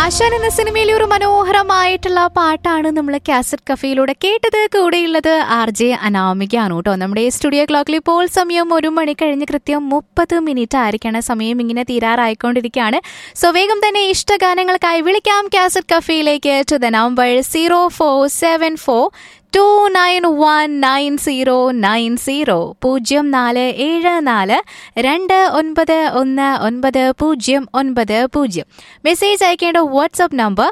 ആശാൻ എന്ന സിനിമയിലെ ഒരു മനോഹരമായിട്ടുള്ള പാട്ടാണ് നമ്മൾ കാസറ്റ് കഫേയിലൂടെ കേട്ടത്. കൂടെയുള്ളത് RJ അനാമികയാണ് കേട്ടോ. നമ്മുടെ സ്റ്റുഡിയോ ക്ലോക്കിൽ ഇപ്പോൾ സമയം 1 മണി കഴിഞ്ഞ് കൃത്യം 30 മിനിറ്റ് ആയിരിക്കണം. സമയം ഇങ്ങനെ തീരാറായിക്കൊണ്ടിരിക്കുകയാണ്. സോ വേഗം തന്നെ ഇഷ്ടഗാനങ്ങൾക്കായി വിളിക്കാം cassette കഫേയിലേക്ക്. To the number 0474 291990 0474291990. Message അയക്കേണ്ട വാട്സ്ആപ്പ് നമ്പർ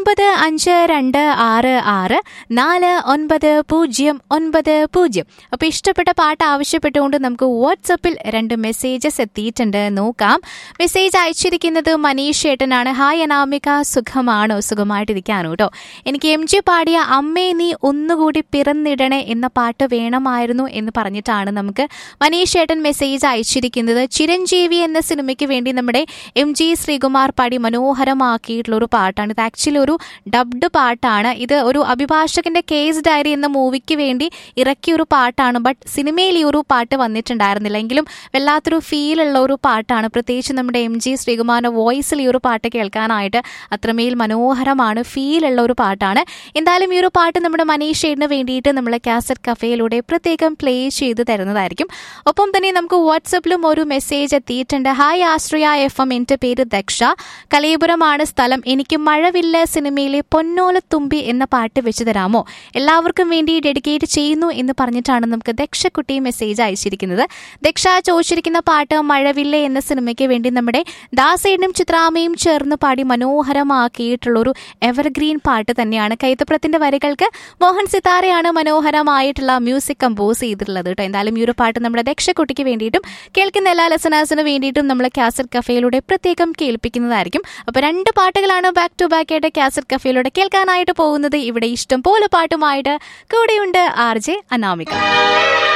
9526649090. അപ്പോൾ ഇഷ്ടപ്പെട്ട പാട്ട് ആവശ്യപ്പെട്ടുകൊണ്ട് നമുക്ക് വാട്സപ്പിൽ 2 മെസ്സേജസ് എത്തിയിട്ടുണ്ട്. നോക്കാം. മെസ്സേജ് അയച്ചിരിക്കുന്നത് മനീഷ് ഏട്ടനാണ്. ഹായ് അനാമിക, സുഖമാണോ? സുഖമായിട്ടിരിക്കാനോ കേട്ടോ. എനിക്ക് MG പാടിയ അമ്മേ നീ ഒന്നുകൂടി പിറന്നിടണേ എന്ന പാട്ട് വേണമായിരുന്നു എന്ന് പറഞ്ഞിട്ടാണ് നമുക്ക് മനീഷ് ഏട്ടൻ മെസ്സേജ് അയച്ചിരിക്കുന്നത്. ചിരഞ്ജീവി എന്ന സിനിമയ്ക്ക് വേണ്ടി നമ്മുടെ MG ശ്രീകുമാർ പാടി മനോഹരമാക്കിയിട്ടുള്ള ഒരു പാട്ടാണ്. ഇത് ആക്ച്വലി ഒരു ഡബ്ഡ് പാട്ടാണ്. ഇത് ഒരു അഭിഭാഷകന്റെ കേസ് ഡയറി എന്ന മൂവിക്ക് വേണ്ടി ഇറക്കിയൊരു പാട്ടാണ്. ബട്ട് സിനിമയിൽ ഈ ഒരു പാട്ട് വന്നിട്ടുണ്ടായിരുന്നില്ല. എങ്കിലും വല്ലാത്തൊരു ഫീലുള്ള ഒരു പാട്ടാണ്. പ്രത്യേകിച്ച് നമ്മുടെ MG ശ്രീകുമാറിന്റെ വോയിസിൽ ഈ ഒരു പാട്ട് കേൾക്കാനായിട്ട് അത്രമേൽ മനോഹരമാണ്. ഫീലുള്ള ഒരു പാട്ടാണ്. എന്തായാലും ഈ ഒരു പാട്ട് നമ്മുടെ മനീഷ് ഏട്ടന് വേണ്ടിയിട്ട് നമ്മൾ കാസറ്റ് കഫേയിലൂടെ പ്രത്യേകം പ്ലേ ചെയ്ത് തരുന്നതായിരിക്കും. ഒപ്പം തന്നെ നമുക്ക് വാട്സപ്പിലും ഒരു മെസ്സേജ് എത്തിയിട്ടുണ്ട്. ഹായ് ആശ്രയ FM, എൻ്റെ പേര് ദക്ഷ, കലയപുരമാണ് സ്ഥലം. എനിക്ക് മഴവില്ല സിനിമയിലെ പൊന്നോലത്തുമ്പി എന്ന പാട്ട് വെച്ച് തരാമോ? എല്ലാവർക്കും വേണ്ടി ഡെഡിക്കേറ്റ് ചെയ്യുന്നു എന്ന് പറഞ്ഞിട്ടാണ് നമുക്ക് ദക്ഷക്കുട്ടി മെസ്സേജ് അയച്ചിരിക്കുന്നത്. ദക്ഷ ചോദിച്ചിരിക്കുന്ന പാട്ട് മഴവില്ല എന്ന സിനിമയ്ക്ക് വേണ്ടി നമ്മുടെ ദാസേനും ചിത്രാമയും ചേർന്ന് പാടി മനോഹരമാക്കിയിട്ടുള്ളൊരു എവർഗ്രീൻ പാട്ട് തന്നെയാണ്. കൈതപ്രത്തിന്റെ വരികൾക്ക് മോഹൻ സിതാരയാണ് മനോഹരമായിട്ടുള്ള മ്യൂസിക് കമ്പോസ് ചെയ്തിട്ടുള്ളത് കേട്ടോ. എന്തായാലും ഈ ഒരു പാട്ട് നമ്മുടെ ദക്ഷക്കുട്ടിക്ക് വേണ്ടിയിട്ടും കേൾക്കുന്ന എല്ലാ ലെസനേഴ്സിന് വേണ്ടിയിട്ടും നമ്മൾ കാസറ്റ് കഫേയിലൂടെ പ്രത്യേകം കേൾപ്പിക്കുന്നതായിരിക്കും. അപ്പോൾ 2 പാട്ടുകളാണ് ബാക്ക് ടു ബാക്ക് ആയിട്ട് കാസറ്റ് കഫേയിലൂടെ കേൾക്കാനായിട്ട് പോകുന്നത്. ഇവിടെ ഇഷ്ടം പോലെ പാട്ടുമായിട്ട് കൂടെയുണ്ട് RJ അനാമിക.